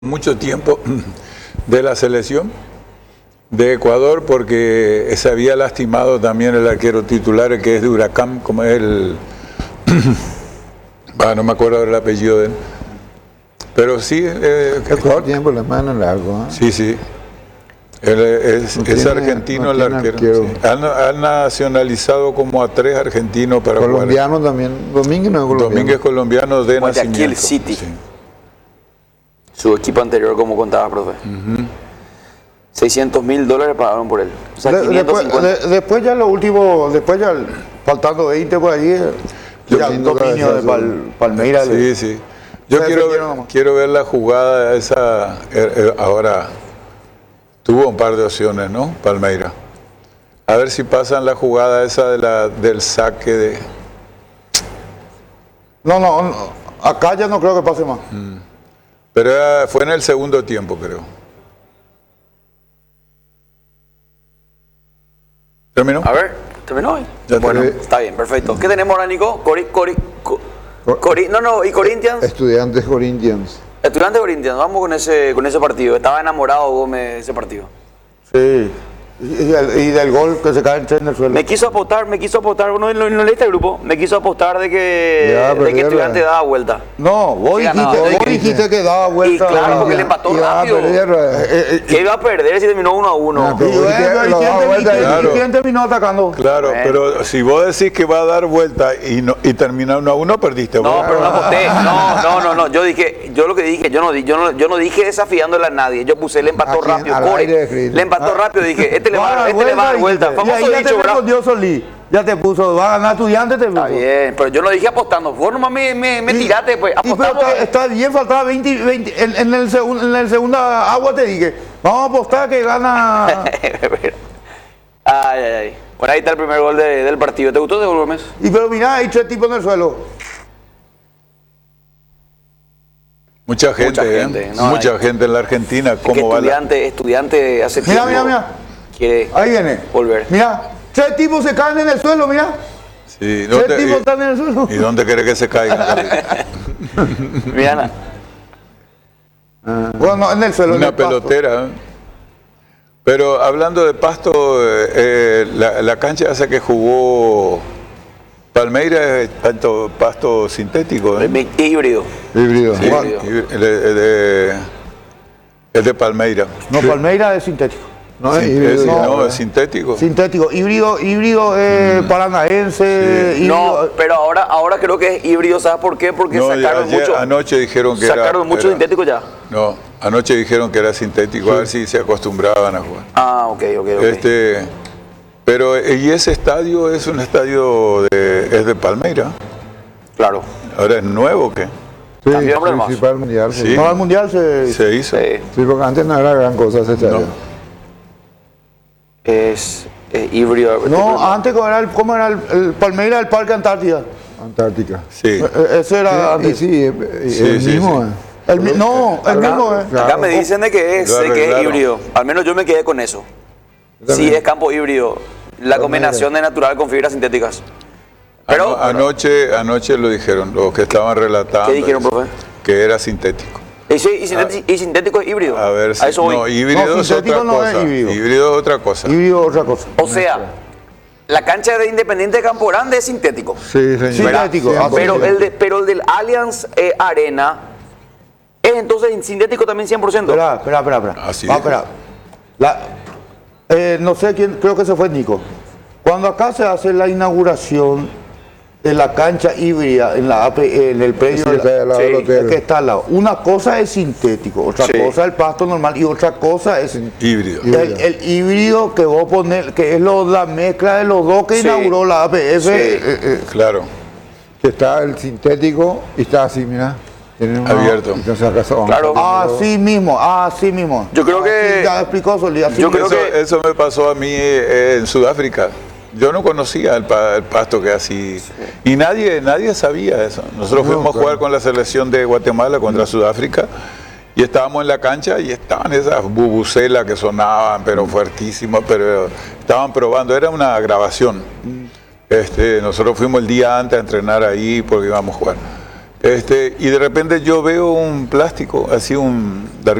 mucho tiempo de la selección de Ecuador porque se había lastimado también el arquero titular, el que es de Huracán, como es el... no me acuerdo del apellido de él. Pero sí... Ecuador tiempo la mano largo. Sí, sí. Él es argentino el arquero. Sí. Han nacionalizado como a 3 argentinos para colombiano jugar. También. Domínguez no es colombiano. Domínguez es colombiano de nacimiento. Guayaquil City. Sí. Su equipo anterior, como contaba, profe. $600.000 pagaron por él. O sea, después ya lo último, después ya faltando 20 por allí, ya un dominio de Palmeiras. Sí, sí. Yo quiero ver la jugada esa. Ahora tuvo un par de opciones, ¿no? Palmeiras. A ver si pasan la jugada esa del saque de... No, acá ya no creo que pase más. Pero fue en el segundo tiempo, creo. ¿Terminó? A ver, ¿terminó hoy? Bueno, está bien, perfecto. ¿Qué tenemos ahora, Nico? ¿Y Corinthians? Estudiantes Corinthians. Estudiantes Corinthians, vamos con ese partido. Estaba enamorado Gómez de ese partido. Sí. Y del gol que se cae en el suelo. Me quiso apostar, no leíste el grupo, me quiso apostar de que Estudiantes daba vuelta. No, vos dijiste que daba vuelta. Y claro, porque le empató rápido. Que iba a perder si terminó 1-1. ¿Y quién terminó atacando? Claro, pero si vos decís que va a dar vuelta y termina 1-1, perdiste. No, pero no aposté. No. Yo lo que dije, yo no dije desafiándole a nadie. Yo puse, le empató rápido. Le empató rápido, dije, este le va a dar vuelta. Famoso dicho, ¿verdad? Dios Solí, ya te puso, va a ganar Estudiantes, te puso. Está bien, pero yo no dije apostando. Vos nomás me tiraste, pues. Apostando. Está bien, faltaba 20. En el segunda agua te dije, vamos a apostar que gana. Ay. Bueno, ahí está el primer gol del partido. ¿Te gustó de Gómez? Pero mirá, hay 3 tipos en el suelo. Mucha gente, mucha gente en la Argentina. ¿Cómo va? Estudiante hace tiempo. Mira. Ahí viene. Volver. Mira, 3 tipos se caen en el suelo, mira. Sí, 3 tipos están en el suelo. ¿Y dónde quiere que se caigan? Mira. Bueno, en el suelo. Una pelotera. Pero hablando de pasto, la cancha esa que jugó Palmeiras es tanto pasto sintético. Híbrido. Sí, es de Palmeiras. No, Palmeiras es sintético. No es híbrido. No, es sintético. Sintético. Híbrido paranaense. Sí. No, pero ahora creo que es híbrido. ¿Sabes por qué? Porque anoche dijeron que sacaron mucho sintético ya. No, anoche dijeron que era sintético, sí. A ver si se acostumbraban a jugar. Ok. Pero y ese estadio es un estadio es de Palmeiras. Claro. Ahora es nuevo, ¿o qué? Sí, para el mundial. Sí. Para el mundial se hizo. Sí, porque antes no era gran cosa ese estadio. No. Es híbrido. No, antes ¿cómo era el Palmeiras del Parque Antártica? Sí. Ese era antes. Sí, el mismo. Sí. El mismo. Acá me dicen de que es híbrido. Al menos yo me quedé con eso. Sí, es campo híbrido. La combinación de natural con fibras sintéticas. Pero anoche lo dijeron, los que estaban relatando. ¿Qué dijeron, profe? Que era sintético. ¿Y sintético es híbrido? A ver si... No, híbrido es otra cosa. Híbrido es otra cosa. O sea, la cancha de Independiente de Campo Grande es sintético. Sí, señor. Sintético. Pero el del Allianz Arena es entonces sintético también 100%. Espera. Así no sé quién, creo que se fue Nico. Cuando acá se hace la inauguración de la cancha híbrida en el predio que está al lado, una cosa es sintético, otra cosa es el pasto normal y otra cosa es híbrido. El híbrido que vos pones, que es la mezcla de los dos que inauguró la APF. Claro. Que está el sintético y está así, mira. Abierto. Claro. Así mismo. Yo creo que... Ya explicó Solí. Eso me pasó a mí en Sudáfrica. Yo no conocía el pasto que así... Sí. Y nadie sabía eso. Nosotros fuimos a jugar con la selección de Guatemala contra Sudáfrica y estábamos en la cancha y estaban esas bubucelas que sonaban, pero fuertísimas, pero estaban probando. Era una grabación. Nosotros fuimos el día antes a entrenar ahí porque íbamos a jugar. Y de repente yo veo un plástico, así